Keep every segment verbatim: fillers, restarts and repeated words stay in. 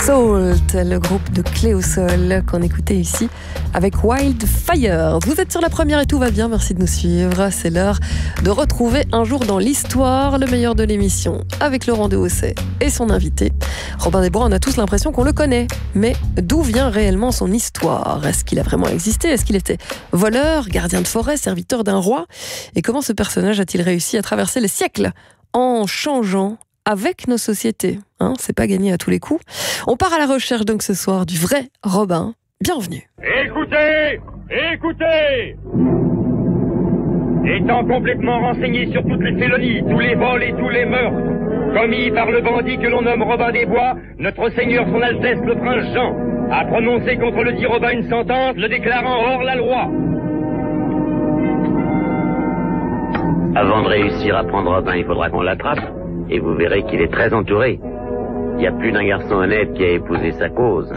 Salt, le groupe de Cléosol qu'on écoutait ici avec Wildfire. Vous êtes sur la première et tout va bien, merci de nous suivre. C'est l'heure de retrouver un jour dans l'histoire, le meilleur de l'émission, avec Laurent Dehaussay et son invité. Robin des Bois, on a tous l'impression qu'on le connaît, mais d'où vient réellement son histoire ? Est-ce qu'il a vraiment existé ? Est-ce qu'il était voleur, gardien de forêt, serviteur d'un roi ? Et comment ce personnage a-t-il réussi à traverser les siècles en changeant avec nos sociétés, hein, c'est pas gagné à tous les coups. On part à la recherche donc ce soir du vrai Robin. Bienvenue. Écoutez, écoutez. Étant complètement renseigné sur toutes les félonies, tous les vols et tous les meurtres commis par le bandit que l'on nomme Robin des Bois, notre Seigneur son Altesse le Prince Jean a prononcé contre le dit Robin une sentence, le déclarant hors la loi. Avant de réussir à prendre Robin, il faudra qu'on l'attrape. Et vous verrez qu'il est très entouré. Il y a plus d'un garçon honnête qui a épousé sa cause.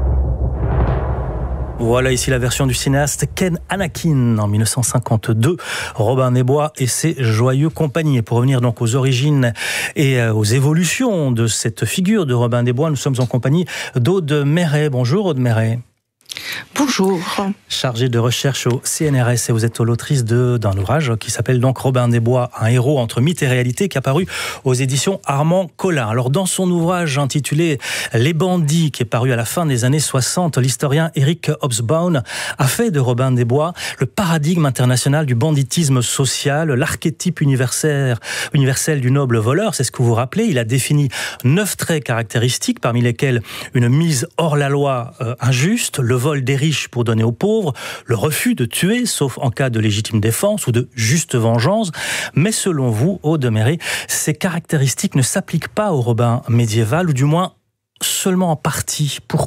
Voilà ici la version du cinéaste Ken Anakin en dix-neuf cent cinquante-deux, Robin des Bois et ses joyeux compagnons. Et pour revenir donc aux origines et aux évolutions de cette figure de Robin des Bois, nous sommes en compagnie d'Aude Méret. Bonjour Aude Méret. Bonjour. Chargée de recherche au C N R S et vous êtes l'autrice de, d'un ouvrage qui s'appelle donc Robin des Bois, un héros entre mythe et réalité, qui est paru aux éditions Armand Collin. Alors dans son ouvrage intitulé Les bandits, qui est paru à la fin des années soixante, l'historien Eric Hobsbawm a fait de Robin des Bois le paradigme international du banditisme social, l'archétype universel, universel du noble voleur, c'est ce que vous vous rappelez. Il a défini neuf traits caractéristiques, parmi lesquels une mise hors la loi euh, injuste, le vol des riches pour donner aux pauvres, le refus de tuer, sauf en cas de légitime défense ou de juste vengeance. Mais selon vous, Aude Méret, ces caractéristiques ne s'appliquent pas au Robin médiéval, ou du moins seulement en partie. Pourquoi ?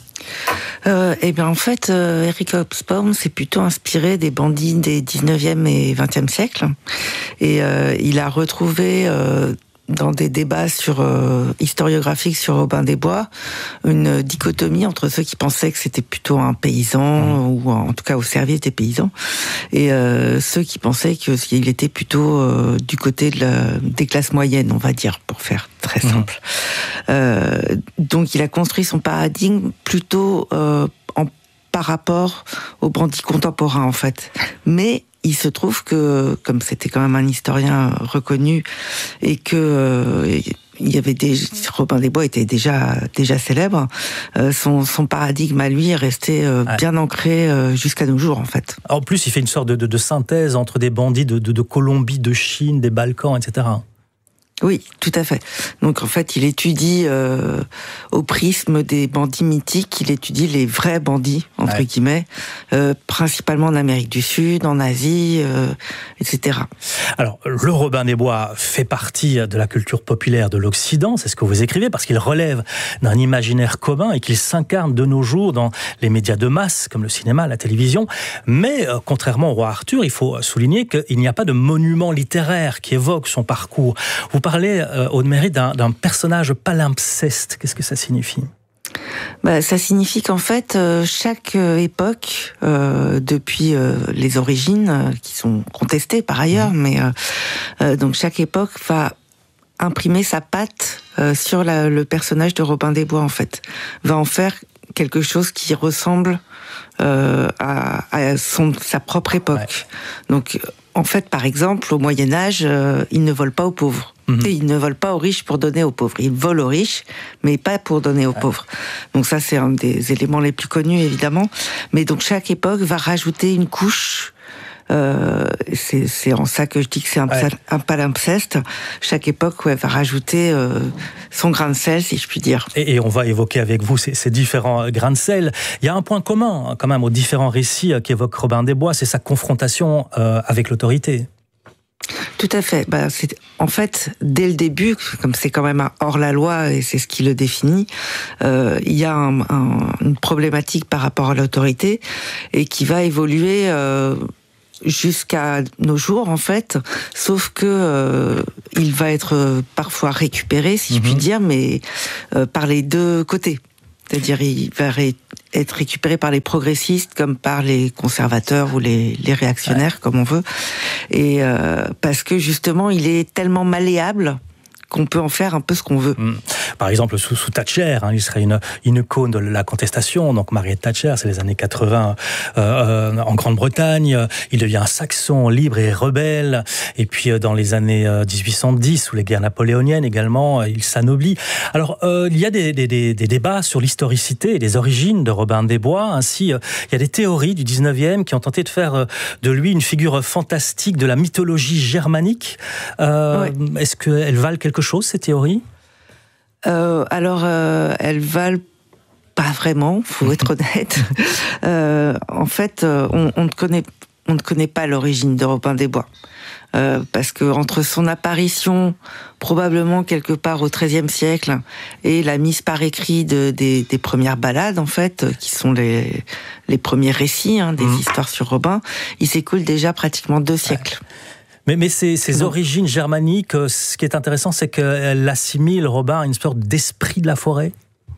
Euh, eh bien, en fait, euh, Eric Hobsbawm s'est plutôt inspiré des bandits des dix-neuvième et vingtième siècles. Et euh, il a retrouvé... Euh, dans des débats sur euh, historiographiques sur Robin des Bois, une dichotomie entre ceux qui pensaient que c'était plutôt un paysan, mmh. ou en tout cas au service des paysans, et euh, ceux qui pensaient que qu'il était plutôt euh, du côté de la, des classes moyennes, on va dire, pour faire très simple. Mmh. Euh, donc il a construit son paradigme plutôt euh, en, par rapport aux bandits contemporains, en fait. Mais il se trouve que, comme c'était quand même un historien reconnu, et que euh, il y avait des Robin des Bois était déjà déjà célèbre, euh, son son paradigme à lui est resté euh, ouais. bien ancré euh, jusqu'à nos jours, en fait. En plus, il fait une sorte de, de, de synthèse entre des bandits de, de, de Colombie, de Chine, des Balkans, et cetera. Oui, tout à fait. Donc en fait, il étudie euh, au prisme des bandits mythiques, il étudie les vrais bandits, entre ouais. guillemets, euh, principalement en Amérique du Sud, en Asie, euh, et cetera. Alors, le Robin des Bois fait partie de la culture populaire de l'Occident, c'est ce que vous écrivez, parce qu'il relève d'un imaginaire commun et qu'il s'incarne de nos jours dans les médias de masse, comme le cinéma, la télévision. Mais, euh, contrairement au roi Arthur, il faut souligner qu'il n'y a pas de monument littéraire qui évoque son parcours. Vous parlez, euh, Aude Méret, d'un, d'un personnage palimpseste. Qu'est-ce que ça signifie ? Bah, ça signifie qu'en fait, euh, chaque euh, époque, euh, depuis euh, les origines, euh, qui sont contestées par ailleurs, mmh. mais euh, euh, donc chaque époque va imprimer sa patte euh, sur la, le personnage de Robin des Bois, en fait. Va en faire quelque chose qui ressemble euh, à, à son, sa propre époque. Ouais. Donc, en fait, par exemple, au Moyen-Âge, euh, il ne vole pas aux pauvres. Mmh. Ils ne volent pas aux riches pour donner aux pauvres. Ils volent aux riches, mais pas pour donner aux ouais. pauvres. Donc ça, c'est un des éléments les plus connus, évidemment. Mais donc chaque époque va rajouter une couche. Euh, c'est, c'est en ça que je dis que c'est un, ouais. un palimpseste. Chaque époque ouais, va rajouter euh, son grain de sel, si je puis dire. Et, et on va évoquer avec vous ces, ces différents grains de sel. Il y a un point commun, quand même, aux différents récits qu'évoque Robin des Bois, c'est sa confrontation euh, avec l'autorité. Tout à fait. Bah, c'est, en fait, dès le début, comme c'est quand même un hors-la-loi et c'est ce qui le définit, euh, il y a un, un, une problématique par rapport à l'autorité et qui va évoluer euh, jusqu'à nos jours, en fait, sauf que euh, il va être parfois récupéré, si mmh. je puis dire, mais euh, par les deux côtés. C'est-à-dire, il va ré- être récupéré par les progressistes comme par les conservateurs ou les, les réactionnaires, ouais. comme on veut. Et euh, parce que justement, il est tellement malléable qu'on peut en faire un peu ce qu'on veut. Mmh. Par exemple, sous, sous Thatcher, hein, il serait une, une icône de la contestation. Donc Margaret Thatcher, c'est les années quatre-vingts euh, euh, en Grande-Bretagne. Il devient un saxon libre et rebelle. Et puis euh, dans les années euh, dix-huit cent dix, sous les guerres napoléoniennes également, euh, il s'anoblit. Alors euh, il y a des, des, des, des débats sur l'historicité et les origines de Robin des Bois. Ainsi, euh, il y a des théories du dix-neuvième qui ont tenté de faire euh, de lui une figure fantastique de la mythologie germanique. Euh, ouais. Est-ce qu'elles valent quelque chose, ces théories ? euh, Alors, euh, elles valent pas vraiment, faut être honnête. euh, en fait, on, on, ne connaît, on ne connaît pas l'origine de Robin des Bois. Euh, parce que entre son apparition, probablement quelque part au treizième siècle, et la mise par écrit de, des, des premières ballades, en fait, qui sont les, les premiers récits hein, des mmh. histoires sur Robin, il s'écoule déjà pratiquement deux siècles. Ouais. Mais, mais ces, ces origines germaniques, ce qui est intéressant, c'est qu'elle assimile Robin à une sorte d'esprit de la forêt.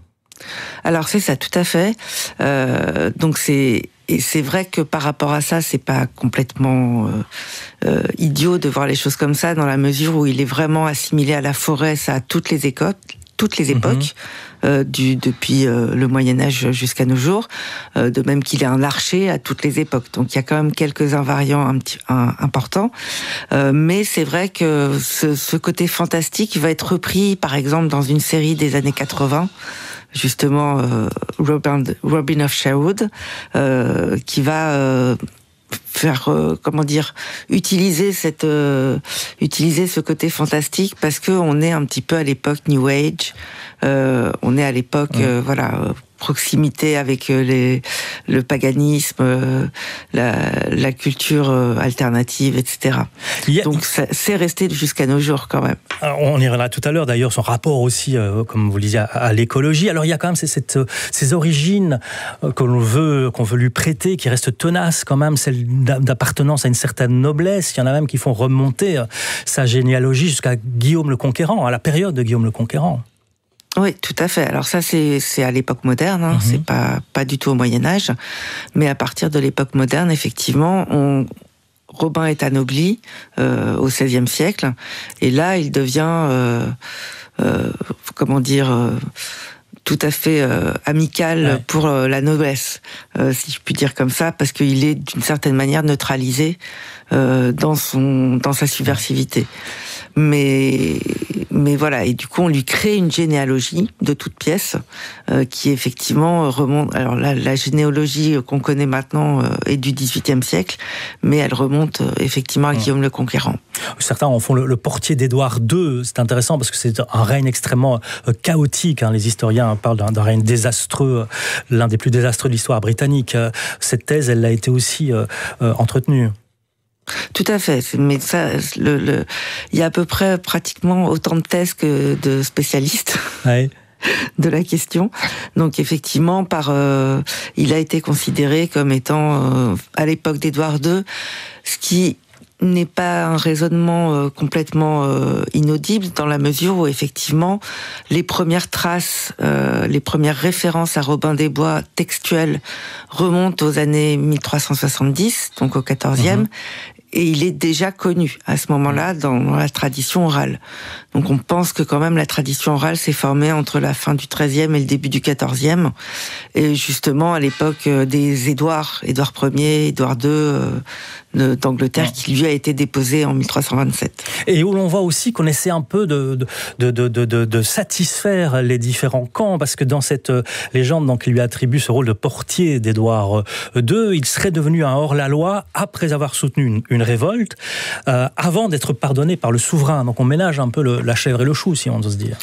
Alors c'est ça, tout à fait. Euh, donc c'est et c'est vrai que par rapport à ça, c'est pas complètement euh, euh, idiot de voir les choses comme ça, dans la mesure où il est vraiment assimilé à la forêt, ça à toutes les époques, toutes les époques, mmh. euh, du depuis euh, le Moyen Âge jusqu'à nos jours. Euh, de même qu'il est un archer à toutes les époques. Donc il y a quand même quelques invariants un petit, un, importants. Euh, mais c'est vrai que ce, ce côté fantastique va être repris, par exemple, dans une série des années quatre-vingts. Justement, euh, Robin, Robin of Sherwood, euh, qui va euh, faire, euh, comment dire, utiliser cette, euh, utiliser ce côté fantastique parce que on est un petit peu à l'époque New Age, euh, on est à l'époque, mmh. euh, voilà. Euh, proximité avec les, le paganisme, euh, la, la culture euh, alternative, et cetera. A... Donc ça, c'est resté jusqu'à nos jours quand même. Alors, on y reviendra tout à l'heure d'ailleurs, son rapport aussi, euh, comme vous le disiez, à, à l'écologie. Alors il y a quand même ces, cette, ces origines euh, qu'on veut, qu'on veut lui prêter, qui restent tenaces quand même, celle d'appartenance à une certaine noblesse. Il y en a même qui font remonter euh, sa généalogie jusqu'à Guillaume le Conquérant, à la période de Guillaume le Conquérant. Oui, tout à fait. Alors ça, c'est c'est à l'époque moderne, hein. Mmh. C'est pas pas du tout au Moyen Âge, mais à partir de l'époque moderne, effectivement, on Robin est anobli euh, au seizième siècle, et là, il devient euh, euh, comment dire euh, tout à fait euh, amical ouais. pour euh, la noblesse, euh, si je puis dire comme ça, parce qu'il est d'une certaine manière neutralisé euh, dans son dans sa subversivité. Mais, mais voilà, et du coup, on lui crée une généalogie de toute pièce euh, qui effectivement remonte. Alors la, la généalogie qu'on connaît maintenant euh, est du dix-huitième siècle, mais elle remonte euh, effectivement à Guillaume le Conquérant. Certains en font le, le portier d'Édouard deux. C'est intéressant parce que c'est un règne extrêmement euh, chaotique. Hein. Les historiens parlent d'un, d'un règne désastreux, euh, l'un des plus désastreux de l'histoire britannique. Euh, cette thèse, elle a été aussi euh, euh, entretenue. Tout à fait, mais ça, le, le, il y a à peu près pratiquement autant de thèses que de spécialistes ouais. de la question. Donc effectivement, par, euh, il a été considéré comme étant, euh, à l'époque d'Édouard deux, ce qui n'est pas un raisonnement euh, complètement euh, inaudible, dans la mesure où effectivement les premières traces, euh, les premières références à Robin des Bois textuelles remontent aux années mille trois cent soixante-dix, donc au quatorzième, mmh. et il est déjà connu à ce moment-là dans la tradition orale. Donc on pense que quand même la tradition orale s'est formée entre la fin du treizième et le début du quatorzième, et justement à l'époque des Édouard, Édouard Ier, Édouard deux euh, d'Angleterre, ouais. qui lui a été déposé en mille trois cent vingt-sept. Et où l'on voit aussi qu'on essaie un peu de, de, de, de, de, de satisfaire les différents camps, parce que dans cette légende, donc, il lui attribue ce rôle de portier d'Édouard deux, il serait devenu un hors-la-loi après avoir soutenu une, une révolte, euh, avant d'être pardonné par le souverain. Donc on ménage un peu le, la chèvre et le chou, si on ose dire.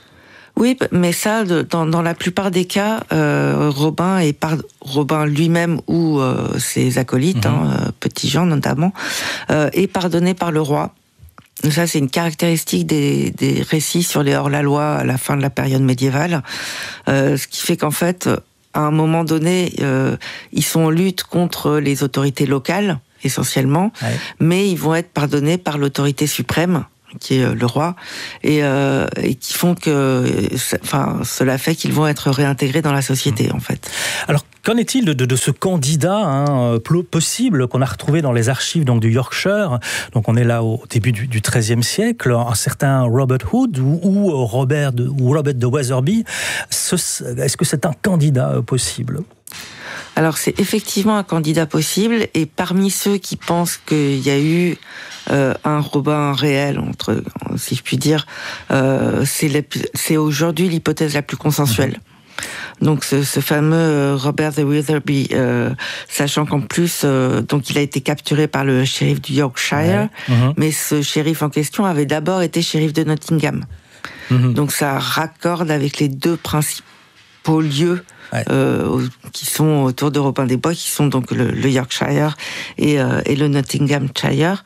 Oui, mais ça, dans, dans la plupart des cas, euh, Robin est par, Robin lui-même ou euh, ses acolytes, mmh. hein, Petit Jean notamment, euh, est pardonné par le roi. Ça, c'est une caractéristique des, des récits sur les hors-la-loi à la fin de la période médiévale, euh, ce qui fait qu'en fait, à un moment donné, euh, ils sont en lutte contre les autorités locales, essentiellement, ouais. mais ils vont être pardonnés par l'autorité suprême, qui est le roi, et, euh, et qui font que, enfin, cela fait qu'ils vont être réintégrés dans la société, en fait. Alors, Qu'en est-il de, de, de ce candidat hein, possible qu'on a retrouvé dans les archives donc, du Yorkshire? Donc on est là au début du, du treizième siècle, un certain Robert Hood ou, ou Robert de, ou Robert de Wetherby. Ce, est-ce que c'est un candidat possible? Alors c'est effectivement un candidat possible, et parmi ceux qui pensent qu'il y a eu euh, un Robin réel, entre, si je puis dire, euh, c'est, la, c'est aujourd'hui l'hypothèse la plus consensuelle. Donc ce, ce fameux Robert de Wetherby, euh, sachant qu'en plus, euh, donc il a été capturé par le shérif du Yorkshire, ouais. mmh. mais ce shérif en question avait d'abord été shérif de Nottingham. Mmh. Donc ça raccorde avec les deux principaux lieux ouais. euh, qui sont autour de Robin des Bois, qui sont donc le, le Yorkshire et, euh, et le Nottinghamshire.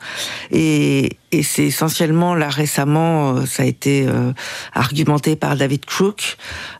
Et, et c'est essentiellement, là récemment, euh, ça a été euh, argumenté par David Crook.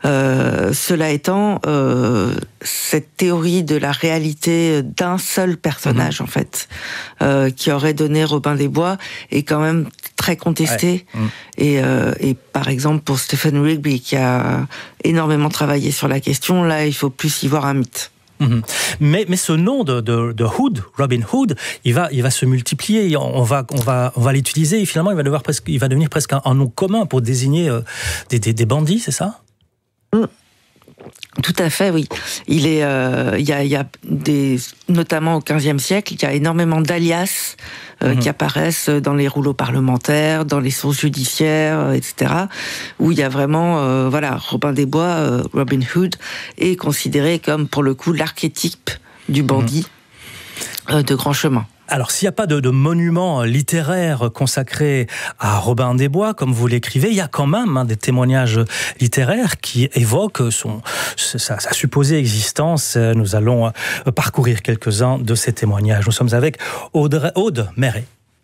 Euh, cela étant, euh, cette théorie de la réalité d'un seul personnage, mmh. en fait, euh, qui aurait donné Robin des Bois, est quand même très contestée. Ouais. Mmh. Et, euh, et par exemple, pour Stephen Rigby, qui a énormément travaillé sur la question, là, il faut plus y voir un mythe. Mmh. Mais, mais ce nom de, de, de Hood, Robin Hood, il va, il va se multiplier. On va, on va, on va l'utiliser. Et finalement, il va devoir presque, il va devenir presque un, un nom commun pour désigner euh, des, des, des bandits, c'est ça? mmh. Tout à fait, oui. Il est, euh, il y a, il y a des, notamment au quinzième siècle, il y a énormément d'alias euh, mmh. qui apparaissent dans les rouleaux parlementaires, dans les sources judiciaires, et cetera. Où il y a vraiment, euh, voilà, Robin des Bois, euh, Robin Hood, est considéré comme, pour le coup, l'archétype du bandit mmh. euh, de grand chemin. Alors, s'il n'y a pas de, de monument littéraire consacré à Robin des Bois, comme vous l'écrivez, il y a quand même hein, des témoignages littéraires qui évoquent son, sa, sa supposée existence. Nous allons parcourir quelques-uns de ces témoignages. Nous sommes avec Audrey, Aude Méret.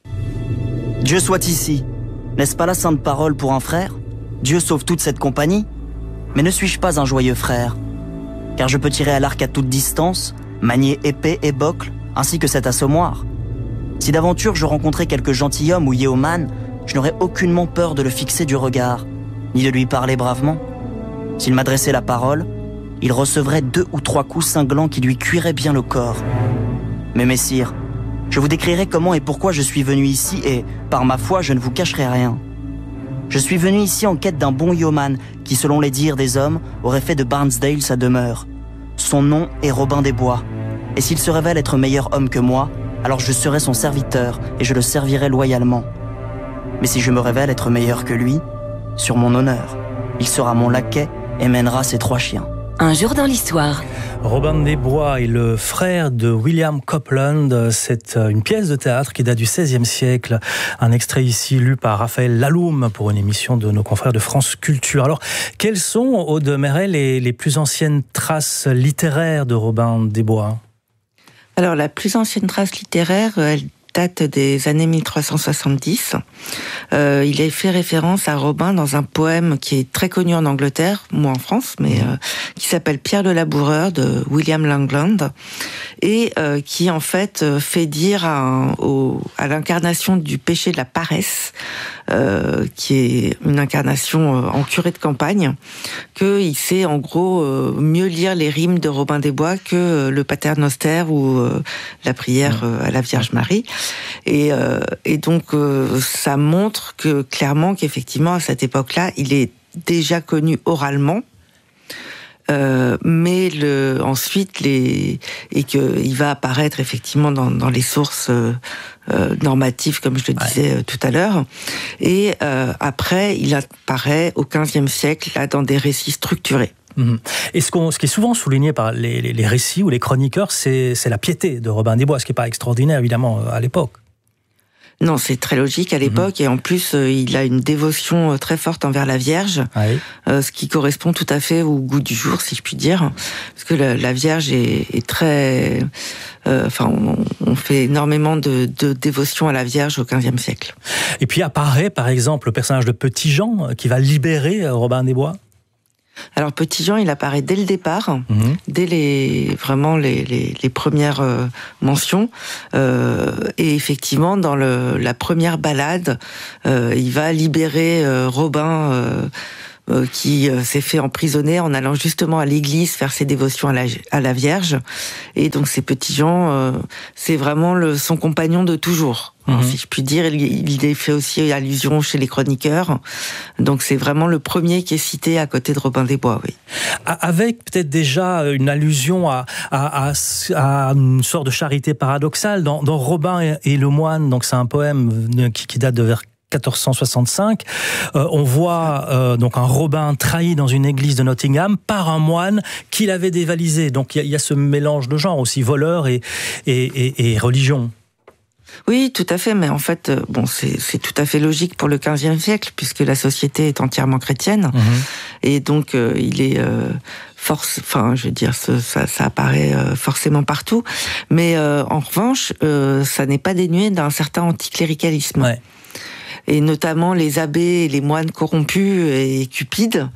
Dieu soit ici. N'est-ce pas la sainte parole pour un frère? Dieu sauve toute cette compagnie. Mais ne suis-je pas un joyeux frère? Car je peux tirer à l'arc à toute distance, manier épée et bocle, ainsi que cet assommoir. Si d'aventure je rencontrais quelque gentilhomme ou yeoman, je n'aurais aucunement peur de le fixer du regard, ni de lui parler bravement. S'il m'adressait la parole, il recevrait deux ou trois coups cinglants qui lui cuiraient bien le corps. Mais messire, je vous décrirai comment et pourquoi je suis venu ici et, par ma foi, je ne vous cacherai rien. Je suis venu ici en quête d'un bon yeoman qui, selon les dires des hommes, aurait fait de Barnesdale sa demeure. Son nom est Robin des Bois. Et s'il se révèle être meilleur homme que moi, alors je serai son serviteur et je le servirai loyalement. Mais si je me révèle être meilleur que lui, sur mon honneur, il sera mon laquais et mènera ses trois chiens. Un jour dans l'histoire. Robin des Bois est le frère de William Copland. C'est une pièce de théâtre qui date du seizième siècle. Un extrait ici lu par Raphaël Laloum pour une émission de nos confrères de France Culture. Alors, quelles sont, Aude Méret, les, les plus anciennes traces littéraires de Robin des Bois ? Alors, la plus ancienne trace littéraire, elle date des années mille trois cent soixante-dix. Euh, il est fait référence à Robin dans un poème qui est très connu en Angleterre, ou en France, mais euh, qui s'appelle Pierre le Laboureur de William Langland, et euh, qui en fait fait dire à, un, au, à l'incarnation du péché de la paresse, euh, qui est une incarnation en curé de campagne, qu'il sait en gros euh, mieux lire les rimes de Robin des Bois que euh, le Pater Noster ou euh, la prière euh, à la Vierge Marie. Et, euh, et donc euh, ça montre que clairement qu'effectivement à cette époque-là, il est déjà connu oralement, euh, mais le, ensuite les et que il va apparaître effectivement dans, dans les sources euh, normatives, comme je le disais ouais. tout à l'heure. Et euh, après, il apparaît au quinzième siècle là dans des récits structurés. Mmh. Et ce, qu'on, ce qui est souvent souligné par les, les, les récits ou les chroniqueurs, c'est, c'est la piété de Robin des Bois, ce qui n'est pas extraordinaire, évidemment, à l'époque. Non, c'est très logique à l'époque, mmh. et en plus, euh, il a une dévotion euh, très forte envers la Vierge, oui. euh, ce qui correspond tout à fait au goût du jour, si je puis dire, parce que la, la Vierge est, est très... Enfin, euh, on, on fait énormément de, de dévotion à la Vierge au quinzième siècle. Et puis apparaît, par exemple, le personnage de Petit-Jean, qui va libérer Robin des Bois. Alors Petit-Jean, il apparaît dès le départ, mmh. dès les vraiment les, les, les premières euh, mentions, euh, et effectivement dans le, la première ballade, euh, il va libérer euh, Robin euh, euh, qui euh, s'est fait emprisonner en allant justement à l'église faire ses dévotions à la, à la Vierge. Et donc ces petits gens, euh, c'est vraiment le, son compagnon de toujours. Mmh. Si je puis dire, il, il est fait aussi allusion chez les chroniqueurs. Donc c'est vraiment le premier qui est cité à côté de Robin des Bois, oui. Avec peut-être déjà une allusion à, à, à, à une sorte de charité paradoxale dans, dans Robin et le moine. Donc c'est un poème qui, qui date de vers quatorze cent soixante-cinq. Euh, on voit euh, donc un Robin trahi dans une église de Nottingham par un moine qui l'avait dévalisé. Donc il y, y a ce mélange de genres aussi, voleur et, et, et, et religion. Oui, tout à fait, mais en fait, bon, c'est, c'est tout à fait logique pour le quinzième siècle, puisque la société est entièrement chrétienne, mmh. et donc euh, il est euh, force, enfin, je veux dire, ça, ça, ça apparaît euh, forcément partout, mais euh, en revanche, euh, ça n'est pas dénué d'un certain anticléricalisme. Ouais. Et notamment les abbés et les moines corrompus et cupides,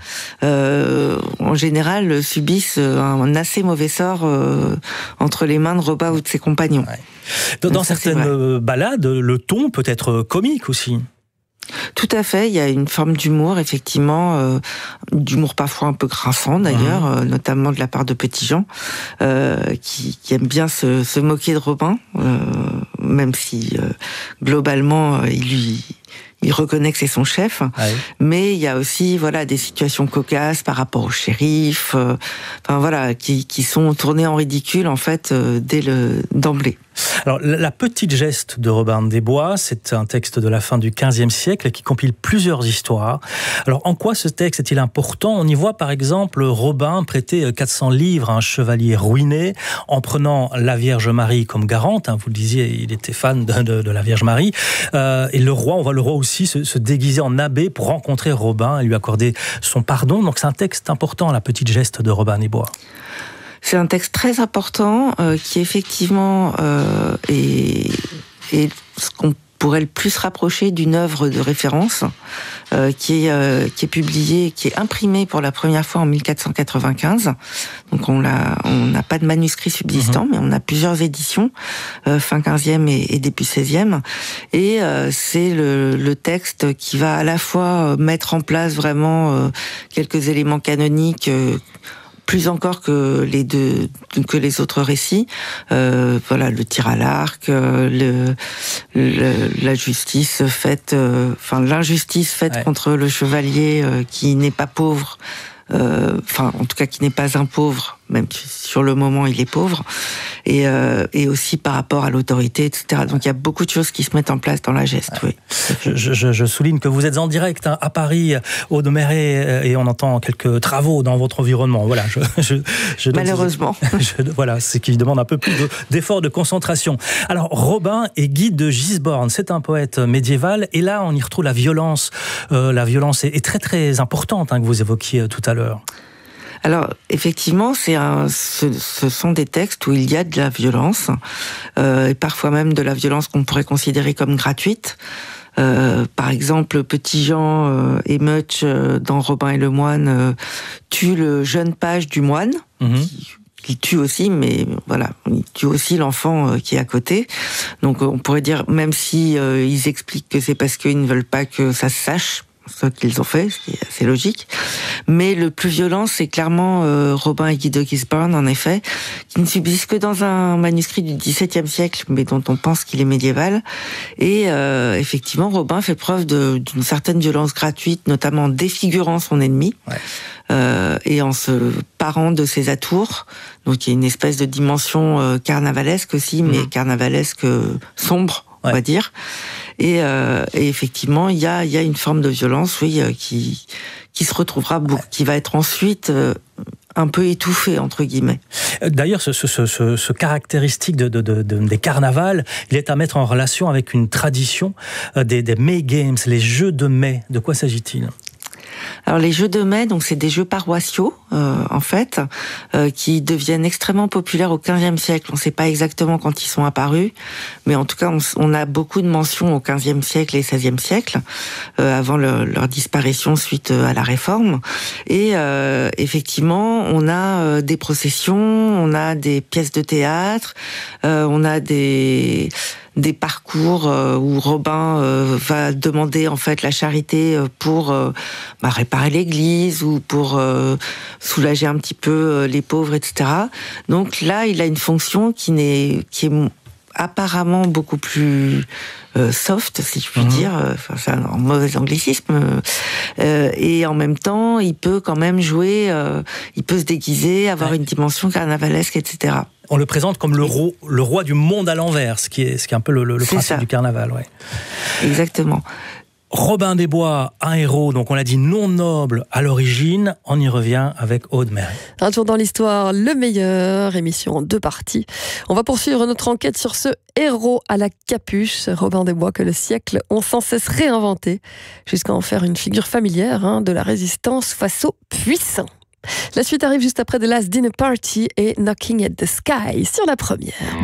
euh, en général, subissent un assez mauvais sort euh, entre les mains de Robin ou de ses compagnons. Ouais. Dans, dans ça, certaines ballades, le ton peut être comique aussi. Tout à fait, il y a une forme d'humour, effectivement, euh, d'humour parfois un peu grinçant d'ailleurs, mmh. euh, notamment de la part de Petit-Jean, euh, qui, qui aime bien se, se moquer de Robin, euh, même si euh, globalement euh, il lui... Il reconnaît que c'est son chef, ah oui. mais il y a aussi voilà des situations cocasses par rapport au shérif, euh, enfin voilà qui, qui sont tournées en ridicule en fait euh, dès le d'emblée. Alors, la petite geste de Robin des Bois, c'est un texte de la fin du quinzième siècle qui compile plusieurs histoires. Alors, en quoi ce texte est-il important ? On y voit, par exemple, Robin prêter quatre cents livres à un chevalier ruiné en prenant la Vierge Marie comme garante. Vous le disiez, il était fan de, de, de la Vierge Marie. Euh, et le roi, on voit le roi aussi se, se déguiser en abbé pour rencontrer Robin et lui accorder son pardon. Donc, c'est un texte important, la petite geste de Robin des Bois. C'est un texte très important euh, qui effectivement euh, est, est ce qu'on pourrait le plus rapprocher d'une œuvre de référence euh, qui est euh, qui est publiée, qui est imprimée pour la première fois en mille quatre cent quatre-vingt-quinze. Donc on l'a, on n'a pas de manuscrit subsistant, mmh. mais on a plusieurs éditions, euh, fin quinzième et, et début seizième. Et euh, c'est le, le texte qui va à la fois mettre en place vraiment euh, quelques éléments canoniques. Euh, plus encore que les deux, que les autres récits. Euh, voilà, le tir à l'arc, euh, le, le, la justice faite, euh, enfin l'injustice faite ouais. contre le chevalier euh, qui n'est pas pauvre. Enfin, euh, en tout cas, qui n'est pas un pauvre, même si sur le moment il est pauvre, et, euh, et aussi par rapport à l'autorité, et cetera. Donc il y a beaucoup de choses qui se mettent en place dans la geste. Ouais. Oui. Je, je, je souligne que vous êtes en direct hein, à Paris, au Doméret, et on entend quelques travaux dans votre environnement. Voilà. Je, je, je Malheureusement. Je, voilà, c'est qui demande un peu plus de, d'efforts de concentration. Alors Robin est Guy de Gisborne. C'est un poète médiéval, et là on y retrouve la violence. Euh, la violence est, est très très importante hein, que vous évoquiez tout à l'heure. Alors, effectivement, c'est un, ce, ce sont des textes où il y a de la violence, euh, et parfois même de la violence qu'on pourrait considérer comme gratuite. Euh, par exemple, Petit-Jean euh, et Much, euh, dans Robin et le moine, euh, tuent le jeune page du moine, mmh. qui, qui tue aussi, mais voilà, il tue aussi l'enfant euh, qui est à côté. Donc, on pourrait dire, même si euh, ils expliquent que c'est parce qu'ils ne veulent pas que ça se sache, ce qu'ils ont fait, ce qui est assez logique. Mais le plus violent, c'est clairement euh, Robin et Guy de Gisborne, en effet, qui ne subsiste que dans un manuscrit du dix-septième siècle, mais dont on pense qu'il est médiéval. Et euh, effectivement, Robin fait preuve de, d'une certaine violence gratuite, notamment en défigurant son ennemi, ouais. euh, et en se parant de ses atours. Donc il y a une espèce de dimension euh, carnavalesque aussi, mais mmh. carnavalesque euh, sombre, on ouais. va dire. Et, euh, et effectivement, il y a, il y a une forme de violence, oui, euh, qui, qui se retrouvera, beaucoup, qui va être ensuite euh, un peu étouffée, entre guillemets. D'ailleurs, ce, ce, ce, ce caractéristique de, de, de, de, des carnavals, il est à mettre en relation avec une tradition euh, des, des May Games, les Jeux de mai. De quoi s'agit-il ? Alors les jeux de mai, donc c'est des jeux paroissiaux euh, en fait, euh, qui deviennent extrêmement populaires au quinzième siècle. On ne sait pas exactement quand ils sont apparus, mais en tout cas on, on a beaucoup de mentions au quinzième siècle et seizième siècle, euh, avant le, leur disparition suite à la Réforme. Et euh, effectivement, on a euh, des processions, on a des pièces de théâtre, euh, on a des des parcours euh, où Robin euh, va demander en fait la charité pour euh, bah, réparer l'église ou pour euh, soulager un petit peu euh, les pauvres, et cetera. Donc là, il a une fonction qui n'est qui est apparemment beaucoup plus euh, soft, si je puis mmh. dire, enfin, c'est un mauvais anglicisme, euh, et en même temps, il peut quand même jouer, euh, il peut se déguiser, avoir ouais. une dimension carnavalesque, et cetera. On le présente comme le roi, le roi du monde à l'envers, ce qui est, ce qui est un peu le, le principe ça. du carnaval. Ouais. Exactement. Robin des Bois, un héros, donc on l'a dit, non noble à l'origine. On y revient avec Aude-Méry. Un tour dans l'histoire, le meilleur, émission en deux parties. On va poursuivre notre enquête sur ce héros à la capuche, Robin des Bois, que le siècle ont sans cesse réinventé, jusqu'à en faire une figure familière hein, de la résistance face aux puissants. La suite arrive juste après The Last Dinner Party et Knocking at the Sky sur la première.